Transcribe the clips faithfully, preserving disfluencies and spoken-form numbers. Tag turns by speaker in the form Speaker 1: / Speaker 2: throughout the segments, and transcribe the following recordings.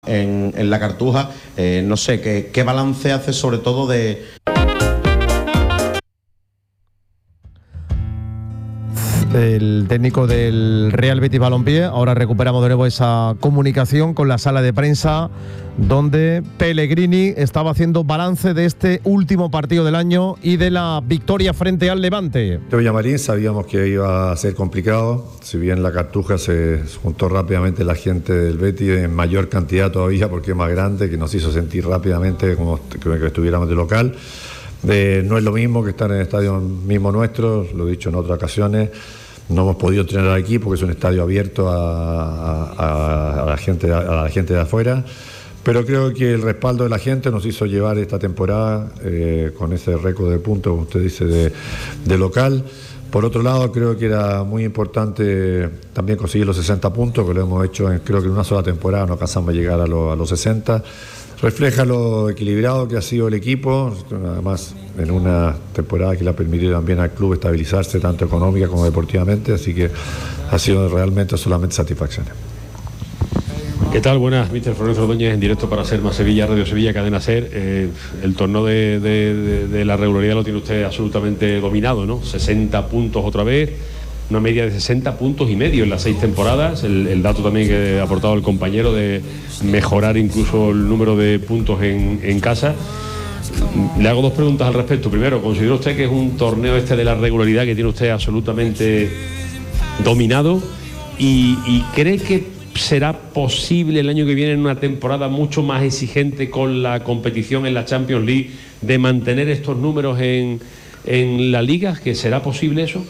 Speaker 1: En, en la Cartuja, eh, no sé, ¿qué, qué balance hace sobre todo de...?
Speaker 2: El técnico del Real Betis Balompié. Ahora recuperamos de nuevo esa comunicación con la sala de prensa donde Pellegrini estaba haciendo balance de este último partido del año y de la victoria frente al Levante.
Speaker 3: Villamarín sabíamos que iba a ser complicado, si bien la Cartuja se juntó rápidamente la gente del Betis en mayor cantidad todavía porque es más grande, que nos hizo sentir rápidamente como que estuviéramos de local. Eh, no es lo mismo que estar en el estadio mismo nuestro, lo he dicho en otras ocasiones. No hemos podido entrenar aquí porque es un estadio abierto a, a, a, la gente, a la gente de afuera, pero creo que el respaldo de la gente nos hizo llevar esta temporada eh, con ese récord de puntos, como usted dice, de, de local. Por otro lado, creo que era muy importante también conseguir los sesenta puntos, que lo hemos hecho en, creo que en una sola temporada, no alcanzamos a llegar a, lo, a los sesenta. Refleja lo equilibrado que ha sido el equipo, además en una temporada que le ha permitido también al club estabilizarse tanto económica como deportivamente, así que ha sido realmente solamente satisfacciones.
Speaker 4: ¿Qué tal? Buenas, míster Florencio Ordóñez en directo para Ser Más Sevilla, Radio Sevilla, Cadena Ser. Eh, el torneo de, de, de, de la regularidad lo tiene usted absolutamente dominado, ¿no? sesenta puntos otra vez, una media de sesenta puntos y medio en las seis temporadas. El, el dato también que ha aportado el compañero de mejorar incluso el número de puntos en, en casa. Le hago dos preguntas al respecto. Primero, ¿considera usted que es un torneo este de la regularidad que tiene usted absolutamente dominado? ¿Y, y cree que será posible el año que viene, en una temporada mucho más exigente con la competición en la Champions League, de mantener estos números en, en la Liga? ¿Que será posible eso?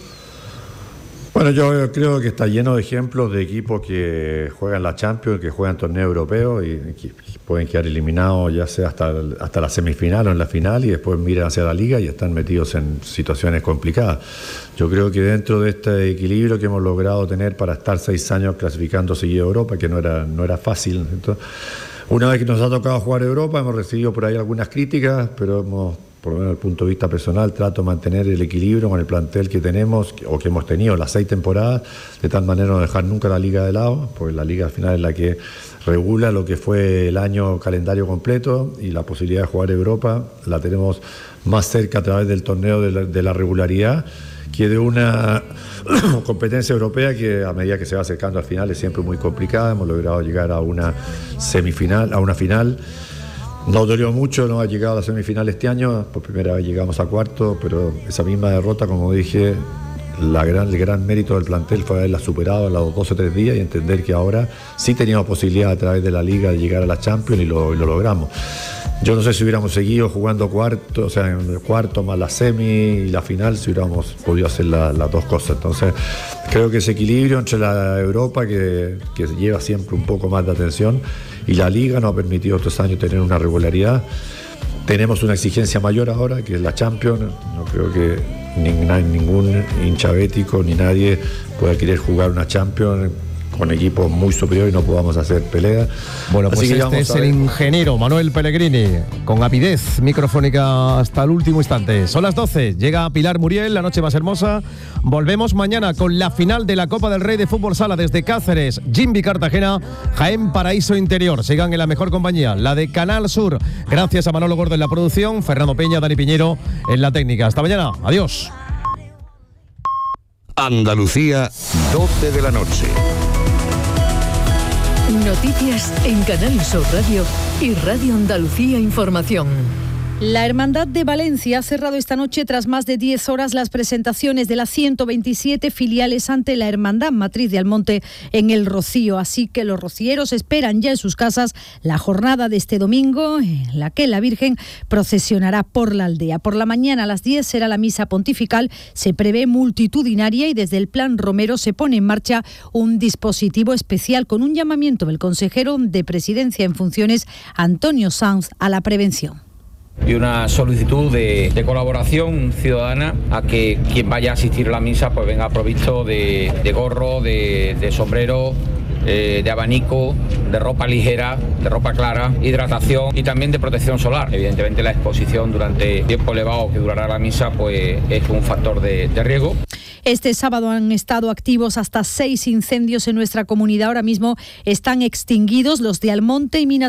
Speaker 3: Bueno, yo creo que está lleno de ejemplos de equipos que juegan la Champions, que juegan torneos europeos y que pueden quedar eliminados ya sea hasta, hasta la semifinal o en la final y después miran hacia la Liga y están metidos en situaciones complicadas. Yo creo que dentro de este equilibrio que hemos logrado tener para estar seis años clasificando seguido a Europa, que no era, no era fácil. Entonces, una vez que nos ha tocado jugar a Europa, hemos recibido por ahí algunas críticas, pero hemos, por lo menos desde el punto de vista personal, trato de mantener el equilibrio con el plantel que tenemos o que hemos tenido las seis temporadas, de tal manera no dejar nunca la Liga de lado, porque la Liga al final es la que regula lo que fue el año calendario completo, y la posibilidad de jugar Europa la tenemos más cerca a través del torneo de la, de la regularidad que de una competencia europea que a medida que se va acercando al final es siempre muy complicada. Hemos logrado llegar a una semifinal, a una final. Nos dolió mucho no haber llegado a la semifinal este año, por primera vez llegamos a cuarto, pero esa misma derrota, como dije, la gran, el gran mérito del plantel fue haberla superado en los dos o tres días y entender que ahora sí teníamos posibilidad a través de la Liga de llegar a la Champions y lo, y lo logramos. Yo no sé si hubiéramos seguido jugando cuarto, o sea, en el cuarto más la semi y la final, si hubiéramos podido hacer la, las dos cosas. Entonces, creo que ese equilibrio entre la Europa, que, que lleva siempre un poco más de atención, y la Liga nos ha permitido estos años tener una regularidad. Tenemos una exigencia mayor ahora, que es la Champions. No creo que ningún, ningún hincha bético ni nadie pueda querer jugar una Champions con equipos muy superiores y no podamos hacer pelea.
Speaker 2: Bueno, pues
Speaker 3: Así que
Speaker 2: este es el ingeniero Manuel Pellegrini, con avidez microfónica hasta el último instante. Son las doce, llega Pilar Muriel, la noche más hermosa. Volvemos mañana con la final de la Copa del Rey de Fútbol Sala desde Cáceres, Jimby Cartagena, Jaén Paraíso Interior. Sigan en la mejor compañía, la de Canal Sur. Gracias a Manolo Gordo en la producción, Fernando Peña, Dani Piñero en la técnica. Hasta mañana, adiós.
Speaker 5: Andalucía, doce de la noche.
Speaker 6: Noticias en Canal Sur Radio y Radio Andalucía Información.
Speaker 7: La Hermandad de Valencia ha cerrado esta noche tras más de diez horas las presentaciones de las ciento veintisiete filiales ante la Hermandad Matriz de Almonte en El Rocío. Así que los rocieros esperan ya en sus casas la jornada de este domingo, en la que la Virgen procesionará por la aldea. Por la mañana a las diez será la misa pontifical, se prevé multitudinaria y desde el Plan Romero se pone en marcha un dispositivo especial con un llamamiento del consejero de Presidencia en funciones, Antonio Sanz, a la prevención.
Speaker 8: Y una solicitud de, de colaboración ciudadana a que quien vaya a asistir a la misa pues venga provisto de, de gorro, de, de sombrero, eh, de abanico, de ropa ligera, de ropa clara, hidratación y también de protección solar. Evidentemente la exposición durante tiempo elevado que durará la misa pues es un factor de, de riesgo.
Speaker 7: Este sábado han estado activos hasta seis incendios en nuestra comunidad. Ahora mismo están extinguidos los de Almonte y Minas